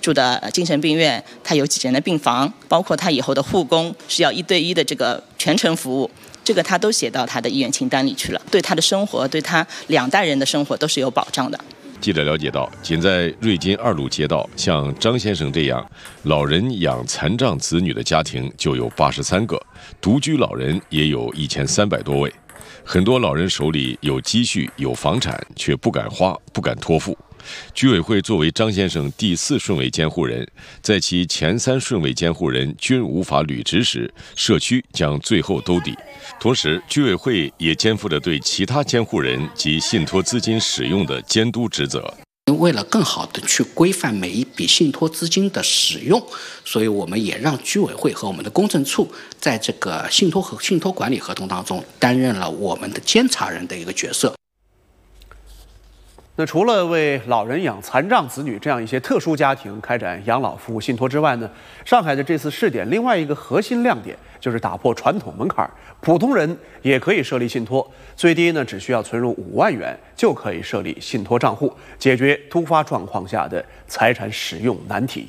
住的精神病院，他有几人的病房，包括他以后的护工是要1对1的这个全程服务，这个他都写到他的医院清单里去了，对他的生活，对他2代人的生活都是有保障的。 记者了解到，仅在瑞金2路街道，像张先生这样老人养残障子女的家庭就有83个，独居老人也有1300多位。很多老人手里有积蓄、有房产，却不敢花、不敢托付。居委会作为张先生第4顺位监护人，在其前3顺位监护人均无法履职时，社区将最后兜底。同时，居委会也肩负着对其他监护人及信托资金使用的监督职责。 为了更好的去规范每一笔信托资金的使用，所以我们也让居委会和我们的公证处在这个信托管理合同当中担任了我们的监察人的一个角色。 那除了为老人养残障子女这样一些特殊家庭开展养老服务信托之外呢，上海的这次试点另外一个核心亮点就是打破传统门槛，普通人也可以设立信托，最低呢只需要存入5万元就可以设立信托账户，解决突发状况下的财产使用难题。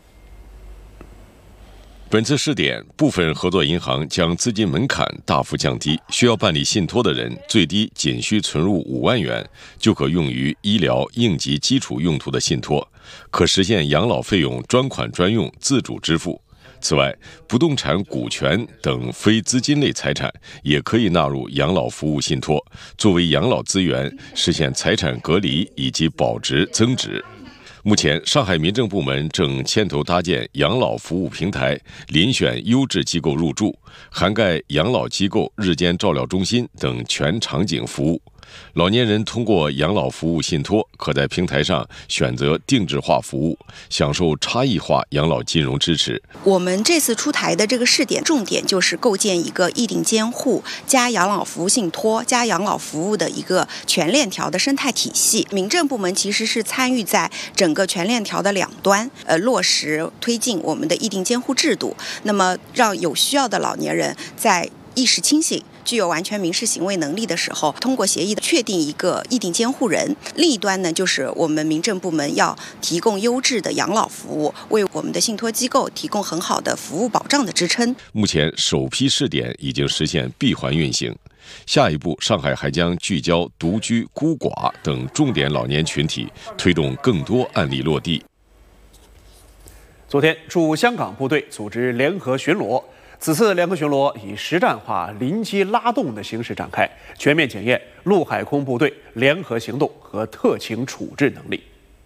本次试点，部分合作银行将资金门槛大幅降低，需要办理信托的人最低仅需存入5万元，就可用于医疗应急基础用途的信托，可实现养老费用专款专用、自主支付。此外，不动产、股权等非资金类财产也可以纳入养老服务信托，作为养老资源，实现财产隔离以及保值增值。目前，上海民政部门正牵头搭建养老服务平台，遴选优质机构入驻，涵盖养老机构、日间照料中心等全场景服务。老年人通过养老服务信托，可在平台上选择定制化服务，享受差异化养老金融支持。 我们这次出台的这个试点重点就是构建一个议定监护加养老服务信托加养老服务的一个全链条的生态体系。民政部门其实是参与在整个全链条的2端，落实推进我们的议定监护制度，那么让有需要的老年人在意识清醒、具有完全民事行为能力的时候，通过协议确定一个议定监护人。另一端呢，就是我们民政部门要提供优质的养老服务，为我们的信托机构提供很好的服务保障的支撑。 目前首批试点已经实现闭环运行，下一步上海还将聚焦独居、孤寡等重点老年群体，推动更多案例落地。 昨天，驻香港部队组织联合巡逻。此次联合巡逻以实战化临机拉动的形式展开，全面检验陆海空部队联合行动和特情处置能力。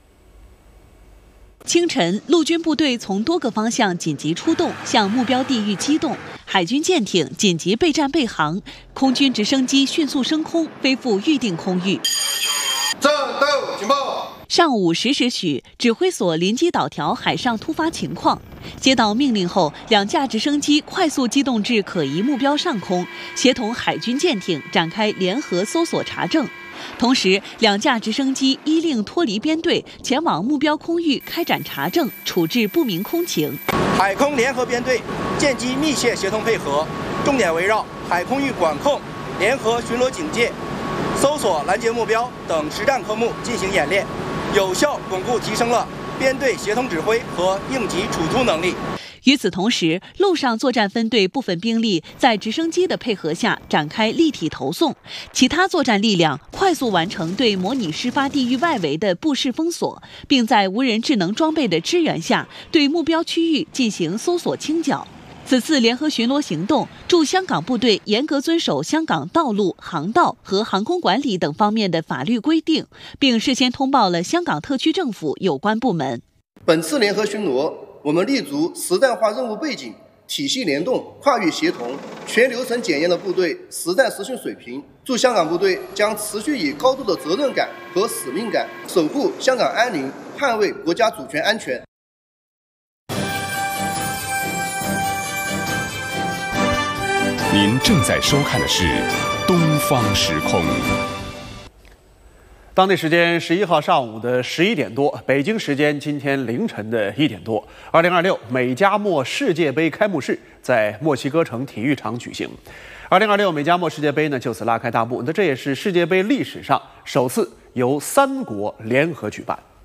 清晨，陆军部队从多个方向紧急出动，向目标地域机动。海军舰艇紧急备战备航，空军直升机迅速升空，飞赴预定空域。 战斗警报。 上午10时许，指挥所临机导调海上突发情况，接到命令后，2架直升机快速机动至可疑目标上空，协同海军舰艇展开联合搜索查证。同时，2架直升机依令脱离编队，前往目标空域开展查证，处置不明空情。 海空联合编队舰机密切协同配合，重点围绕海空域管控、联合巡逻警戒、搜索拦截目标等实战科目进行演练，有效巩固提升了编队协同指挥和应急处突能力。 与此同时，陆上作战分队部分兵力在直升机的配合下展开立体投送，其他作战力量快速完成对模拟事发地域外围的布势封锁，并在无人智能装备的支援下对目标区域进行搜索清剿。此次联合巡逻行动，驻香港部队严格遵守香港道路、航道和航空管理等方面的法律规定，并事先通报了香港特区政府有关部门。 本次联合巡逻，我们立足实战化任务背景、体系联动、跨域协同、全流程检验的部队实战实训水平，驻香港部队将持续以高度的责任感和使命感，守护香港安宁，捍卫国家主权安全。 您正在收看的是《东方时空》。 当地时间11号上午的11点多，北京时间今天凌晨的1点多，2026美加墨世界杯开幕式在墨西哥城体育场举行。2026美加墨世界杯呢就此拉开大幕，那这也是世界杯历史上首次由3国联合举办。